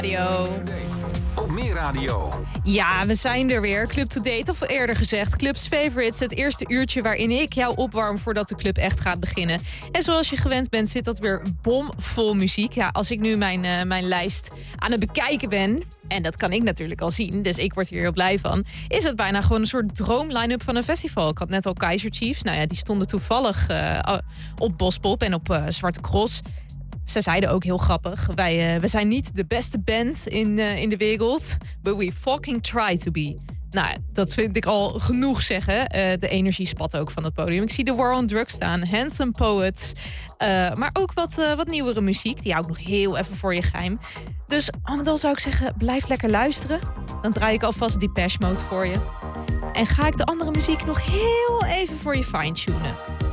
Radio. Op Meer Radio. Ja, we zijn er weer. Club to Date, of eerder gezegd Club's Favorites. Het eerste uurtje waarin ik jou opwarm voordat de club echt gaat beginnen. En zoals je gewend bent, zit dat weer bomvol muziek. Ja, als ik nu mijn lijst aan het bekijken ben, en dat kan ik natuurlijk al zien, dus ik word hier heel blij van, is het bijna gewoon een soort droom-line-up van een festival. Ik had net al Kaiser Chiefs. Nou ja, die stonden toevallig op Bospop en op Zwarte Cross. Ze zeiden ook heel grappig, we zijn niet de beste band in de wereld, but we fucking try to be. Nou, dat vind ik al genoeg zeggen. De energie spat ook van het podium. Ik zie The War on Drugs staan, Handsome Poets. Maar ook wat nieuwere muziek. Die hou ik nog heel even voor je geheim. Dus dan zou ik zeggen, blijf lekker luisteren. Dan draai ik alvast Depeche Mode voor je. En ga ik de andere muziek nog heel even voor je fine-tunen.